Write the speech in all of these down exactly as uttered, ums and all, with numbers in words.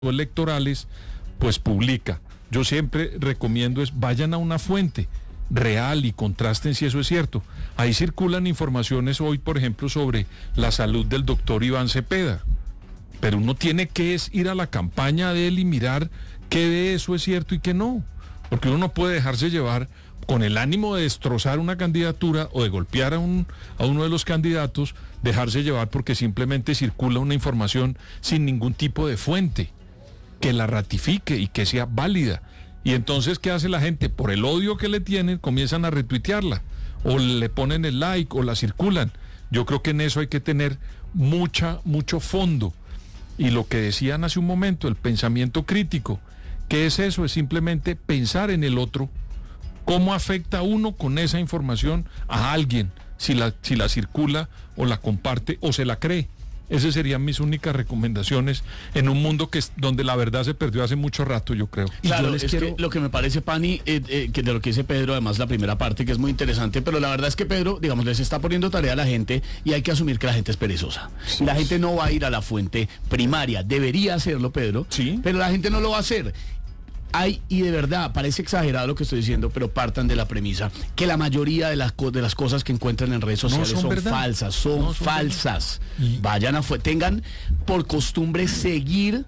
electorales, pues publica. Yo siempre recomiendo es vayan a una fuente real y contrasten si eso es cierto. Ahí circulan informaciones hoy, por ejemplo, sobre la salud del doctor Iván Cepeda, pero uno tiene que es ir a la campaña de él y mirar qué de eso es cierto y qué no, porque uno no puede dejarse llevar con el ánimo de destrozar una candidatura o de golpear a, un, a uno de los candidatos, dejarse llevar porque simplemente circula una información sin ningún tipo de fuente que la ratifique y que sea válida. Y entonces, ¿qué hace la gente? Por el odio que le tienen, comienzan a retuitearla, o le ponen el like, o la circulan. Yo creo que en eso hay que tener mucha, mucho fondo. Y lo que decían hace un momento, el pensamiento crítico, ¿qué es eso? Es simplemente pensar en el otro, cómo afecta uno con esa información a alguien, si la, si la circula, o la comparte, o se la cree. Esas serían mis únicas recomendaciones en un mundo que es, donde la verdad se perdió hace mucho rato, yo creo. Claro, yo les es quiero... que lo que me parece, Pani, eh, eh, que de lo que dice Pedro, además la primera parte, que es muy interesante, pero la verdad es que Pedro, digamos, les está poniendo tarea a la gente y hay que asumir que la gente es perezosa. Sí. La gente no va a ir a la fuente primaria, debería hacerlo, Pedro, sí, pero la gente no lo va a hacer. Hay, y de verdad, parece exagerado lo que estoy diciendo, pero partan de la premisa que la mayoría de las, de las cosas que encuentran en redes sociales no son, son falsas, son, no, son falsas. Y... Vayan a tengan por costumbre seguir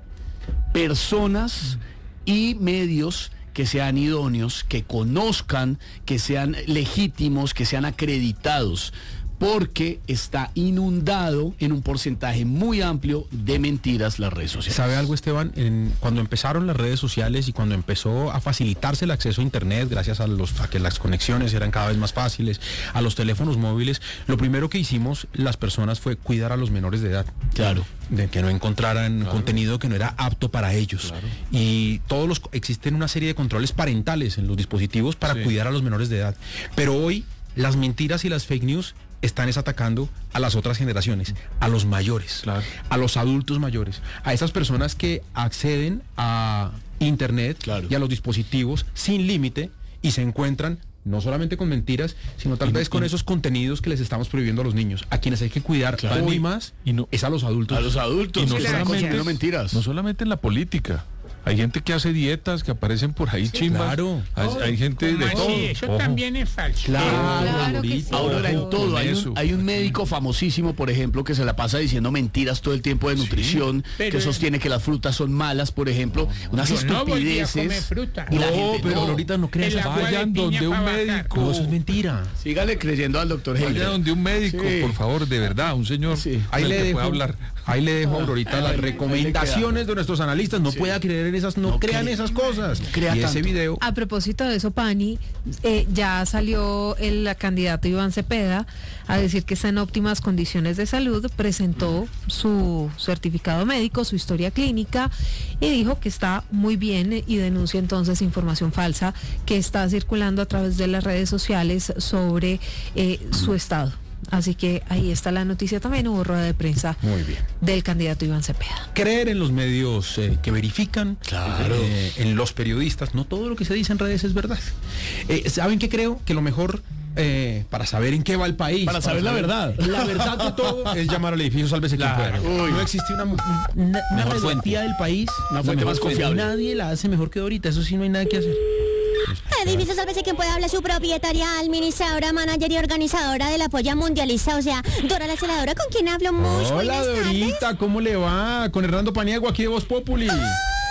personas y medios que sean idóneos, que conozcan, que sean legítimos, que sean acreditados, porque está inundado en un porcentaje muy amplio de mentiras las redes sociales. ¿Sabe algo, Esteban? En, cuando empezaron las redes sociales y cuando empezó a facilitarse el acceso a internet, gracias a, los, a que las conexiones eran cada vez más fáciles, a los teléfonos móviles, lo primero que hicimos las personas fue cuidar a los menores de edad. Claro. De que no encontraran claro. contenido que no era apto para ellos. Claro. Y todos los existen una serie de controles parentales en los dispositivos para sí. cuidar a los menores de edad. Pero hoy las mentiras y las fake news están es atacando a las otras generaciones, a los mayores, claro. a los adultos mayores, a esas personas que acceden a internet claro. y a los dispositivos sin límite y se encuentran no solamente con mentiras, sino tal y vez no, con y... esos contenidos que les estamos prohibiendo a los niños. A quienes hay que cuidar claro. hoy más y no, es a los adultos. A los adultos. Y no, sí, solamente, no mentiras. No solamente en la política. Hay gente que hace dietas que aparecen por ahí sí, chimbas. Claro. Hay, hay gente de todo. Sí, eso Ojo. También es falso. Claro, claro que sí. Ahora en todo. Hay un, hay un médico famosísimo, por ejemplo, que se la pasa diciendo mentiras todo el tiempo de nutrición, sí, que sostiene que las frutas son malas, por ejemplo. Unas yo estupideces. No volví a comer fruta. Y la no, gente, pero no. ahorita no crean. Vayan donde un médico. No, eso es mentira. Sígale creyendo al doctor Heller. Vayan donde un médico, sí. por favor, de verdad, un señor. Sí. Ahí, le dejo, hablar. ahí le dejo ahorita las recomendaciones de nuestros analistas. No sí. pueda creer en esas, no, no crean esas cosas. Crea y tanto. Ese video. A propósito de eso, Pani, eh, ya salió el candidato Iván Cepeda a decir que está en óptimas condiciones de salud, presentó su certificado médico, su historia clínica y dijo que está muy bien y denuncia entonces información falsa que está circulando a través de las redes sociales sobre eh, su estado. Así que ahí está la noticia también, hubo rueda de prensa Muy bien. del candidato Iván Cepeda. Creer en los medios eh, que verifican, claro. eh, en los periodistas, no todo lo que se dice en redes es verdad. Eh, ¿Saben qué creo? Que lo mejor eh, para saber en qué va el país, para, para saber, saber la verdad, la verdad de todo es llamar al edificio Sálvese quien claro. pueda. No existe una, una, una radiografía del país, una fuente más confiable. Nadie la hace mejor que ahorita, eso sí no hay nada que hacer. Edificio Sálvese quien pueda, habla su propietaria, administradora, manager y organizadora de la polla mundialista, o sea, Dora la celadora, ¿con quien hablo? Muy Hola, Dorita, tardes. ¿Cómo le va? Con Hernando Paniagua, aquí de Voz Populi. Ay,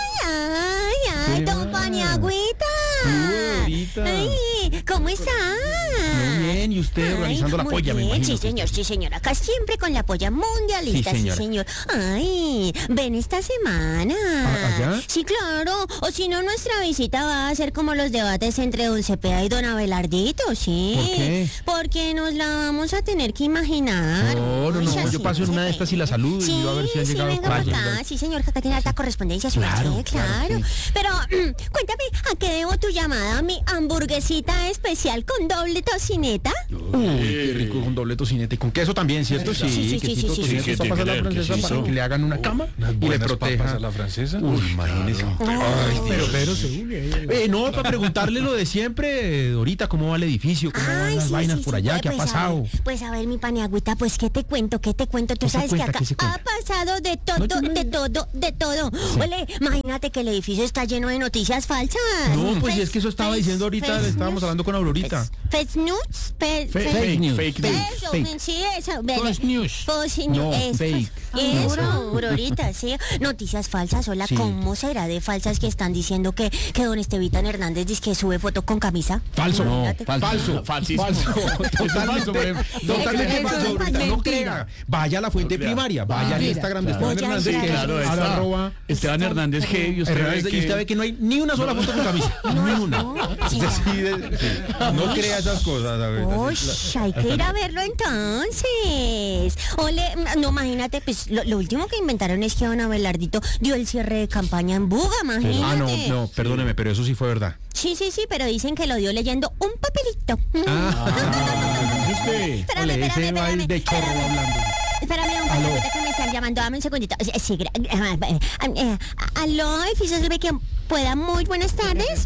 ay, ay, don Paniagüita. Ay, ¿cómo está? Muy bien, y usted ay, organizando la polla, bien. me imagino. Sí, señor, sí, señor, acá siempre con la polla mundialista, sí, sí, señor. Ay, ven esta semana. ¿Allá? Sí, claro, o si no, nuestra visita va a ser como los debates entre don Cepeda y don Abelardito, ¿sí? ¿Por qué? Porque nos la vamos a tener que imaginar. No, no, no, yo paso en una de estas y la saludo sí, y yo a ver si han sí, llegado venga acá, sí, señor, que acá tiene alta correspondencia, claro, claro, claro. claro sí. Pero, cuéntame, ¿a qué debo tu llamada mi hamburguesita especial con doble tocineta? Uy, qué rico con doble tocineta y con queso también, ¿cierto? Sí, sí, sí, quesito, sí, sí, tocineta, sí, papas a la sí, francesa sí, para sí. que le hagan una cama Unas y le buenas proteja. papas a la francesa. Uy, imagínese. Ay, Pero, pero se Eh, no, para preguntarle lo de siempre, Dorita, ¿cómo va el edificio? ¿Cómo van Ay, las sí, vainas sí, por sí, allá? pues, ¿Qué ha pues, pasado? A ver, pues a ver, mi paniagüita, pues qué te cuento, qué te cuento. Tú ¿Qué se sabes cuenta? que acá ¿Qué se cuenta? ha pasado de todo, No, yo no- de todo, de todo. Ole, imagínate que el edificio está lleno de noticias falsas. No, pues Fake- es que eso estaba fake- diciendo ahorita, fake le estábamos news. hablando con Aurorita. Fake news, fe- Fe- fe- fake news. Fake news. Eso, fake. sí, eso. vele. False news. False No, news, eso. fake. Eso, Aurorita, sí. Noticias falsas, hola, Sí. ¿cómo será de falsas que están diciendo que, que don Estevitan Hernández dice que sube foto con camisa? Falso, no, Imagínate. falso, Falsísimo. falso, Eso es falso, por ejemplo. totalmente Eso falso, es Aurorita, no mentira. crea. Vaya a la fuente No crea. primaria, vaya al Mentira. Instagram de Claro. Esteban Voy a Hernández, que entrar. es Claro, al está. arroba Esteban Hernández G. Y usted Hernández, ve y usted que... ve que no hay ni una sola foto con camisa, ni una. sí. Decide- no crea esas cosas, Aurorita. Uy, hay que ir a verlo entonces. Ole, no, imagínate, pues lo, lo último que inventaron es que don Abelardito dio el cierre de campaña en Buga, imagínate. Ah, no, no, perdóneme, pero eso sí fue verdad. Sí, sí, sí, pero dicen que lo dio leyendo un papelito. Ah, ¿sí usted? Espérame, Ole, espérame, ese va espérame, el de chorro espérame. hablando. Espérame, un Aló. poquito que me están llamando, dame un segundito. Sí, sí, gra- eh, eh, aló, edificio que pueda, muy buenas tardes.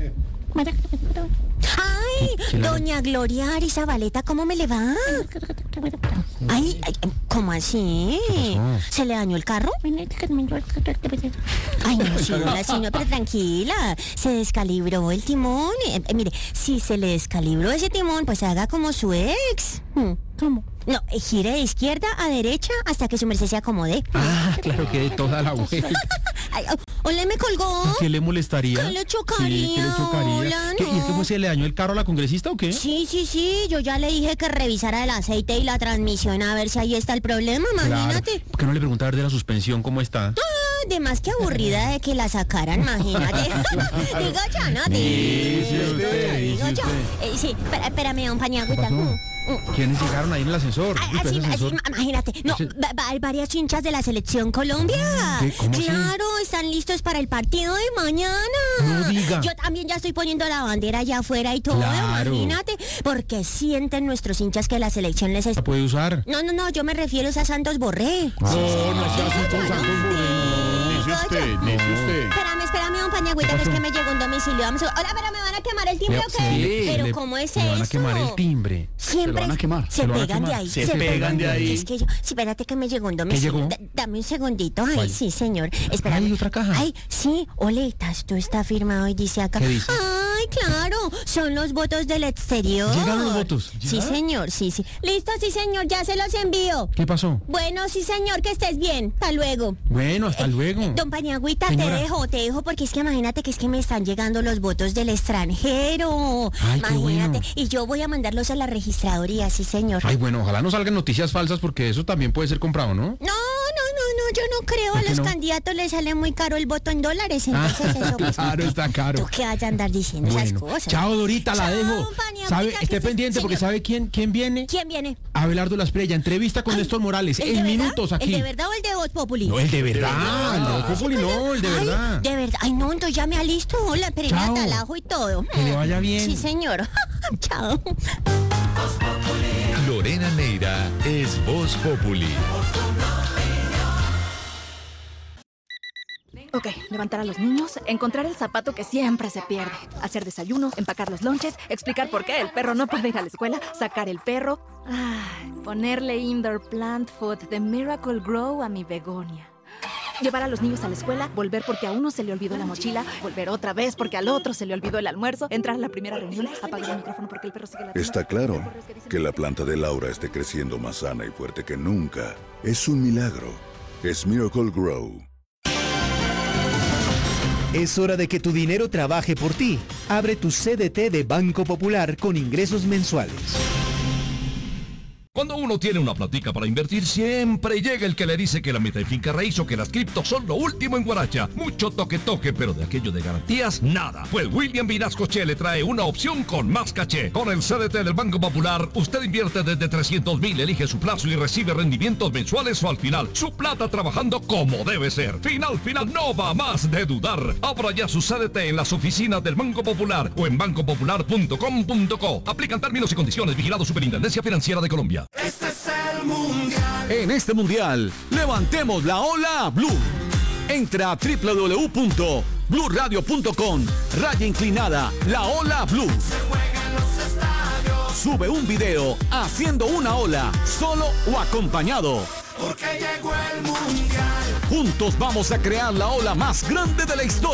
Ay, ¿Quién la- doña Gloria Arizabaleta, ¿cómo me le va? Ay, ay, ¿cómo así? pasó? ¿Se le dañó el carro? Ay, no, señora, señora, pero tranquila. Se descalibró el timón. Eh, eh, mire, si se le descalibró ese timón, pues haga como su ex. ¿Cómo? No, eh, gire de izquierda a derecha hasta que su merced se acomode. Ah, claro que de toda la vuelta. Ay, oh, hola, me colgó. ¿Qué le molestaría? ¿Qué le chocaría? Sí, ¿qué le chocaría? Hola, ¿Qué- ¿Y es que no. pues, se le dañó el carro a la congresista o qué? Sí, sí, sí, yo ya le dije que revisara el aceite y la transmisión a ver si ahí está el problema, imagínate. ¿Por qué no le pregunta a ver de la suspensión cómo está? Ah, de más que aburrida de que la sacaran, imagínate. Digo yo, ¿no? Dice Digo usted, yo, digo dice yo. usted. Eh, sí, espera- espérame, un pañagüita. pasó? Mm, mm. ¿Quiénes llegaron ahí en el ascensor? Ah, Uy, pero Así, ese así, ascensor- ma- imagínate. No, Ese- va- va- hay varias hinchas de la selección Colombia. ¿Qué? ¿Cómo así? Claro, están listos para el partido de mañana. No diga. Yo también ya estoy poniendo la bandera allá afuera y todo, Claro. imagínate. Porque sienten nuestros hinchas que la selección les es... ¿La puede usar? No, no, no, yo me refiero es a Santos Borré. No, no sea así con Digo Santos yo, Borré. Dice digo usted, yo. dice usted. Espérame, espérame, un pañagüita, que es que me llegó un domicilio. Vamos a... Hola, pero ¿me van a quemar el timbre o qué? Sí, Pero le- ¿cómo es le eso? van a quemar el timbre. Siempre Se lo van a quemar. se Se lo van a pegan de quemar. ahí. Se pegan de ahí. Es que yo, sí, espérate que me llegó un domicilio. llegó? Da- dame un segundito. Ay, ¿Cuál? sí, señor. Espérame. Ay, otra caja. Ay, sí, oletas, tú está firmado y dice acá. ¿Qué dice? Ay, claro, son los votos del exterior. ¿Llegaron los votos? Sí, señor, sí, sí. Listo, sí, señor, ya se los envío. ¿Qué pasó? Bueno, sí, señor, que estés bien. Hasta luego. Bueno, hasta luego. Don Pañagüita, Señora. te dejo, te dejo porque es que imagínate que es que me están llegando los votos del extranjero. Ay, qué imagínate. bueno. Y yo voy a mandarlos a la registraduría, sí, señor. Ay, bueno, ojalá no salgan noticias falsas porque eso también puede ser comprado, ¿no? No, no, no, no, yo no creo. ¿Por A qué los no? candidatos les sale muy caro el voto en dólares. Entonces eso pues, Claro, está caro. ¿tú qué vas a andar diciendo esas Bueno, cosas? chao Dorita, la Chao, dejo. Paniagüita, ¿Sabe? que Esté se- pendiente porque señor. ¿sabe quién, quién viene? ¿Quién viene? Abelardo Lasprella, entrevista con Néstor Morales ¿El en de verdad? minutos aquí. ¿El de verdad o el de Voz Populi? No, el de verdad, el de Voz Populi no, el de Ay, verdad. de verdad. Ay, no, entonces ya me alisto. La perina, Chao. talajo y todo. Que le vaya bien. Sí, señor. Chao. Lorena Neira es Voz Populi. Ok, levantar a los niños, encontrar el zapato que siempre se pierde, hacer desayuno, empacar los lonches, explicar por qué el perro no puede ir a la escuela, sacar el perro, ah, ponerle indoor plant food de Miracle Grow a mi begonia. Llevar a los niños a la escuela, volver porque a uno se le olvidó la mochila, volver otra vez porque al otro se le olvidó el almuerzo, entrar a la primera reunión, apagar el micrófono porque el perro sigue latiendo. Está claro que la planta de Laura esté creciendo más sana y fuerte que nunca. Es un milagro. Es Miracle Grow. Es hora de que tu dinero trabaje por ti. Abre tu C D T de Banco Popular con ingresos mensuales. Cuando uno tiene una platica para invertir, siempre llega el que le dice que la meta en finca raíz o que las criptos son lo último en guaracha. Mucho toque toque, pero de aquello de garantías, nada. Pues William Vinasco Che le trae una opción con más caché. Con el C D T del Banco Popular, usted invierte desde trescientos mil, elige su plazo y recibe rendimientos mensuales o al final. Su plata trabajando como debe ser. Final, final, no va más de dudar. Abra ya su C D T en las oficinas del Banco Popular o en banco popular punto com punto co. Aplican términos y condiciones. Vigilado Superintendencia Financiera de Colombia. Este es el mundial. En este mundial, levantemos la ola blue. Entra a doble u doble u doble u punto blue radio punto com, raya inclinada, la ola blue. Se juega en los estadios. Sube un video haciendo una ola, solo o acompañado. Porque llegó el mundial. Juntos vamos a crear la ola más grande de la historia.